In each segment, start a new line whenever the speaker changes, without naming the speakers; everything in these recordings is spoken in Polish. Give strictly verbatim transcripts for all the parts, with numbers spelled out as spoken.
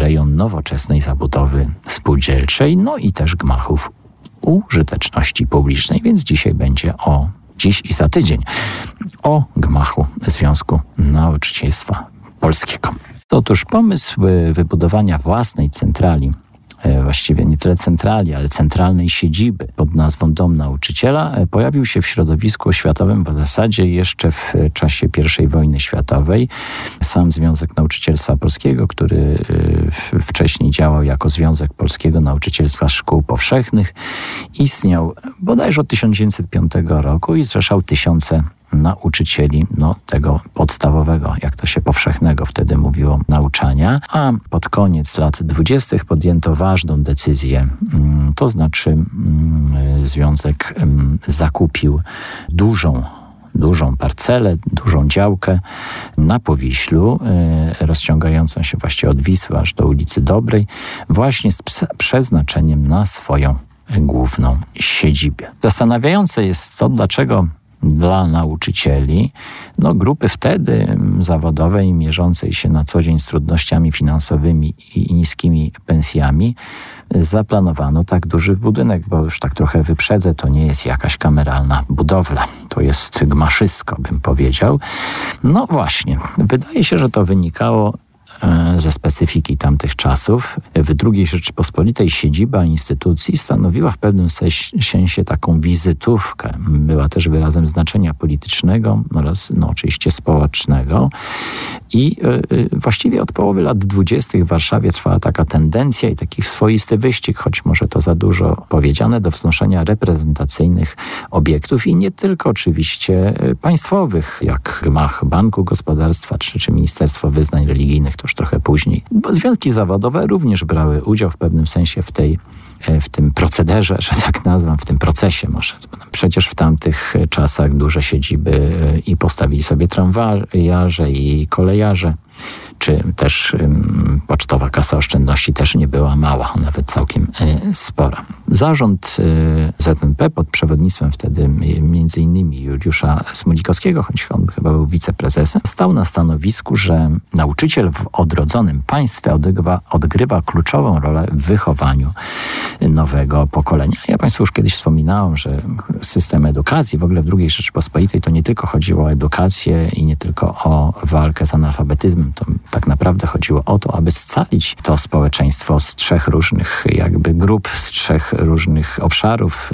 rejon nowoczesnej zabudowy spółdzielczej, no i też gmachów użyteczności publicznej, więc dzisiaj będzie o, dziś i za tydzień, o gmachu Związku Nauczycielstwa Polskiego. Otóż pomysł wybudowania własnej centrali, właściwie nie tyle centrali, ale centralnej siedziby pod nazwą Dom Nauczyciela pojawił się w środowisku oświatowym w zasadzie jeszcze w czasie pierwszej wojny światowej. Sam Związek Nauczycielstwa Polskiego, który wcześniej działał jako Związek Polskiego Nauczycielstwa Szkół Powszechnych, istniał bodajże od tysiąc dziewięćset piątego roku i zrzeszał tysiące nauczycieli no, tego podstawowego, jak to się powszechnego wtedy mówiło, nauczania. A pod koniec lat dwudziestych podjęto ważną decyzję, to znaczy związek zakupił dużą dużą parcelę, dużą działkę na Powiślu, rozciągającą się właściwie od Wisły aż do ulicy Dobrej, właśnie z przeznaczeniem na swoją główną siedzibę. Zastanawiające jest to, dlaczego dla nauczycieli, no grupy wtedy zawodowej, mierzącej się na co dzień z trudnościami finansowymi i niskimi pensjami, zaplanowano tak duży budynek, bo już tak trochę wyprzedzę, to nie jest jakaś kameralna budowla. To jest gmaszysko, bym powiedział. No właśnie, wydaje się, że to wynikało ze specyfiki tamtych czasów. W drugiej Rzeczypospolitej siedziba instytucji stanowiła w pewnym sensie taką wizytówkę. Była też wyrazem znaczenia politycznego oraz no, oczywiście społecznego. I y, właściwie od połowy lat dwudziestych w Warszawie trwała taka tendencja i taki swoisty wyścig, choć może to za dużo powiedziane, do wznoszenia reprezentacyjnych obiektów i nie tylko oczywiście państwowych, jak gmach Banku Gospodarstwa czy, czy Ministerstwo Wyznań Religijnych, to już trochę później. Bo związki zawodowe również brały udział w pewnym sensie w tej, w tym procederze, że tak nazwę, w tym procesie może. Przecież w tamtych czasach duże siedziby i postawili sobie tramwajarze i kolejarze, czy też um, Pocztowa Kasa Oszczędności też nie była mała, nawet całkiem y, spora. Zarząd y, Z N P pod przewodnictwem wtedy między innymi Juliusza Smulikowskiego, choć on chyba był wiceprezesem, stał na stanowisku, że nauczyciel w odrodzonym państwie odgrywa, odgrywa kluczową rolę w wychowaniu nowego pokolenia. Ja Państwu już kiedyś wspominałem, że system edukacji w ogóle w drugiej Rzeczypospolitej to nie tylko chodziło o edukację i nie tylko o walkę z analfabetyzmem. To tak naprawdę chodziło o to, aby scalić to społeczeństwo z trzech różnych jakby grup, z trzech różnych obszarów,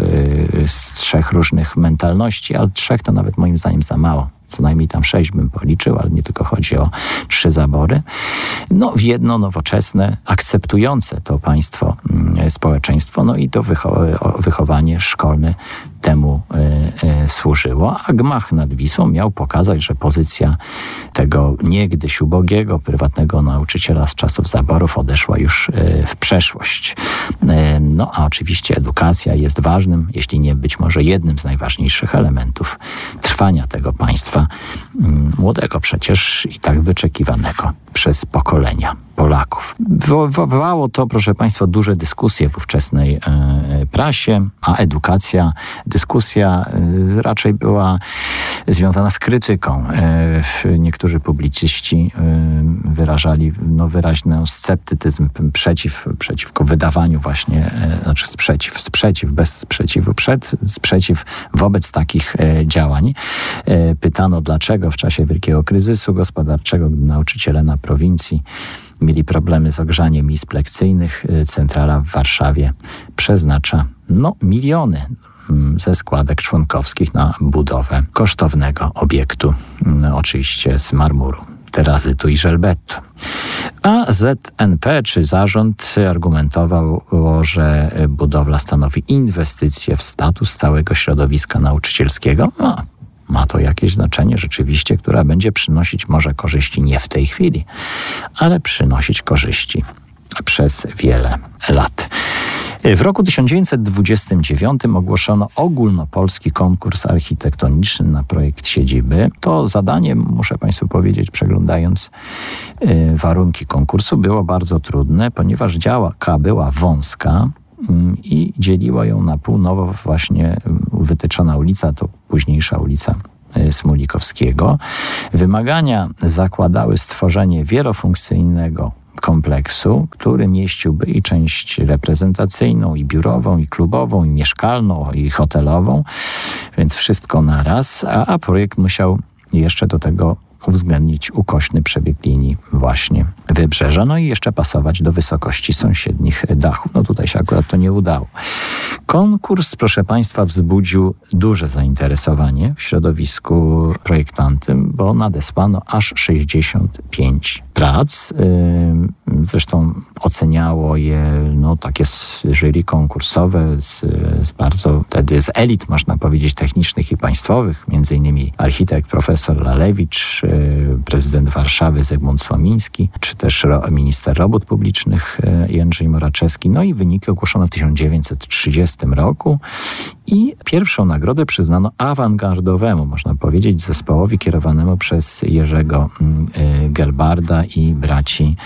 z trzech różnych mentalności, ale trzech to nawet moim zdaniem za mało. Co najmniej tam sześć bym policzył, ale nie tylko chodzi o trzy zabory. No w jedno nowoczesne, akceptujące to państwo, społeczeństwo, no i to wycho- wychowanie szkolne temu y, y, służyło, a gmach nad Wisłą miał pokazać, że pozycja tego niegdyś ubogiego, prywatnego nauczyciela z czasów zaborów odeszła już y, w przeszłość. Y, no a oczywiście edukacja jest ważnym, jeśli nie być może jednym z najważniejszych elementów trwania tego państwa, y, młodego przecież i tak wyczekiwanego przez pokolenia Polaków. Wywołało to, proszę Państwa, duże dyskusje w ówczesnej e, prasie, a edukacja, dyskusja e, raczej była związana z krytyką. E, niektórzy publicyści e, wyrażali no, wyraźny sceptycyzm przeciw, przeciwko wydawaniu właśnie, e, znaczy sprzeciw, sprzeciw, bez sprzeciwu, przed, sprzeciw wobec takich e, działań. E, pytano, dlaczego w czasie wielkiego kryzysu gospodarczego, gdy nauczyciele na prowincji mieli problemy z ogrzaniem izb lekcyjnych, centrala w Warszawie przeznacza no, miliony ze składek członkowskich na budowę kosztownego obiektu, no, oczywiście z marmuru, terazytu i żelbetu. A Z N P czy zarząd argumentował, że budowla stanowi inwestycję w status całego środowiska nauczycielskiego. No, ma to jakieś znaczenie rzeczywiście, która będzie przynosić może korzyści nie w tej chwili, ale przynosić korzyści przez wiele lat. W roku tysiąc dziewięćset dwudziestym dziewiątym ogłoszono ogólnopolski konkurs architektoniczny na projekt siedziby. To zadanie, muszę Państwu powiedzieć, przeglądając y, warunki konkursu, było bardzo trudne, ponieważ działka była wąska i dzieliła ją na pół. Nowo właśnie wytyczona ulica, to późniejsza ulica Smulikowskiego. Wymagania zakładały stworzenie wielofunkcyjnego kompleksu, który mieściłby i część reprezentacyjną, i biurową, i klubową, i mieszkalną, i hotelową, więc wszystko naraz, a, a projekt musiał jeszcze do tego uwzględnić ukośny przebieg linii właśnie wybrzeża, no i jeszcze pasować do wysokości sąsiednich dachów. No tutaj się akurat to nie udało. Konkurs, proszę Państwa, wzbudził duże zainteresowanie w środowisku projektantym, bo nadesłano aż sześćdziesiąt pięć prac. Zresztą oceniało je no, takie jury konkursowe z, z bardzo wtedy z elit, można powiedzieć, technicznych i państwowych, między innymi architekt profesor Lalewicz, prezydent Warszawy Zygmunt Słomiński, czy też minister robót publicznych Jędrzej Moraczewski. No i wyniki ogłoszono w tysiąc dziewięćset trzydziestym roku i pierwszą nagrodę przyznano awangardowemu, można powiedzieć, zespołowi kierowanemu przez Jerzego Gelbarda i braci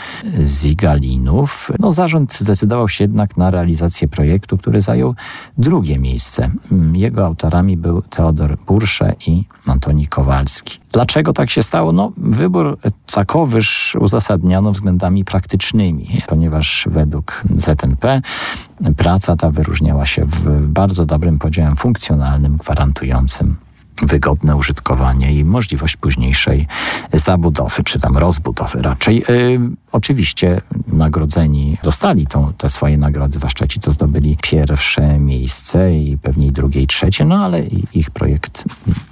Zigalinów. No, zarząd zdecydował się jednak na realizację projektu, który zajął drugie miejsce. Jego autorami był Teodor Bursze i Antoni Kowalski. Dlaczego tak się stało? No, wybór takowyż uzasadniano względami praktycznymi, ponieważ według Z N P praca ta wyróżniała się w bardzo dobrym podziałem funkcjonalnym, gwarantującym wygodne użytkowanie i możliwość późniejszej zabudowy, czy tam rozbudowy raczej. Yy, oczywiście nagrodzeni dostali tą, te swoje nagrody, zwłaszcza ci, co zdobyli pierwsze miejsce i pewnie i drugie i trzecie, no ale ich projekt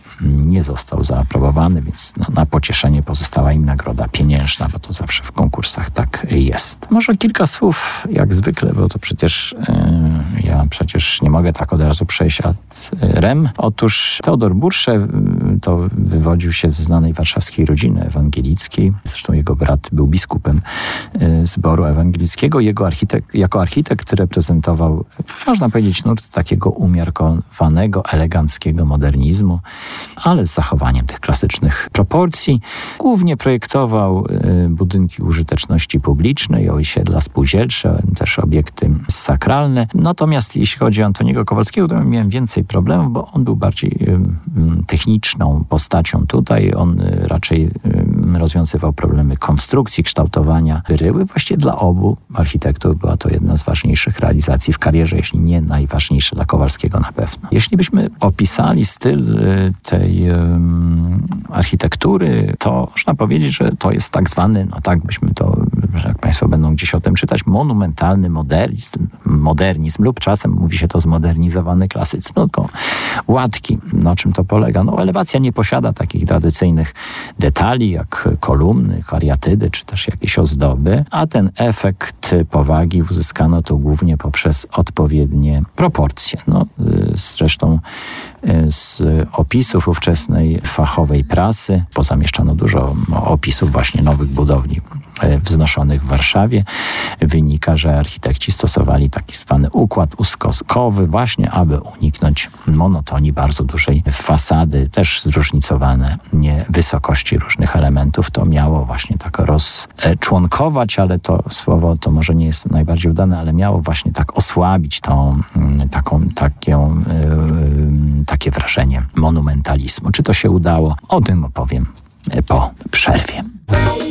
nie został zaaprobowany, więc no, na pocieszenie pozostała im nagroda pieniężna, bo to zawsze w konkursach tak jest. Może kilka słów, jak zwykle, bo to przecież yy, ja przecież nie mogę tak od razu przejść ad rem. Otóż Teodor Bursze yy, to wywodził się ze znanej warszawskiej rodziny ewangelickiej. Zresztą jego brat był biskupem yy, zboru ewangelickiego. Jego architekt, jako architekt reprezentował, można powiedzieć, nurt takiego umiarkowanego, eleganckiego modernizmu, ale z zachowaniem tych klasycznych proporcji. Głównie projektował y, budynki użyteczności publicznej, osiedla spółdzielcze, też obiekty sakralne. Natomiast jeśli chodzi o Antoniego Kowalskiego, to miałem więcej problemów, bo on był bardziej y, y, techniczną postacią tutaj. On y, raczej y, rozwiązywał problemy konstrukcji, kształtowania bryły. Właściwie dla obu architektów była to jedna z ważniejszych realizacji w karierze, jeśli nie najważniejsza dla Kowalskiego na pewno. Jeśli byśmy opisali styl y, tej y, architektury, to można powiedzieć, że to jest tak zwany, no tak byśmy to, jak Państwo będą gdzieś o tym czytać, monumentalny modernizm, modernizm lub czasem mówi się to zmodernizowany klasycyzm. No to łatki, na czym to polega? No elewacja nie posiada takich tradycyjnych detali, jak kolumny, kariatydy, czy też jakieś ozdoby, a ten efekt powagi uzyskano tu głównie poprzez odpowiednie proporcje. No, zresztą z opisów ówczesnej fachowej prasy pozamieszczano dużo opisów właśnie nowych budowli wznoszonych w Warszawie. Wynika, że architekci stosowali taki zwany układ uskokowy właśnie, aby uniknąć monotonii bardzo dużej fasady, też zróżnicowane nie wysokości różnych elementów. To miało właśnie tak rozczłonkować, ale to słowo to może nie jest najbardziej udane, ale miało właśnie tak osłabić tą taką, taką, yy, takie wrażenie monumentalizmu. Czy to się udało? O tym opowiem po przerwie.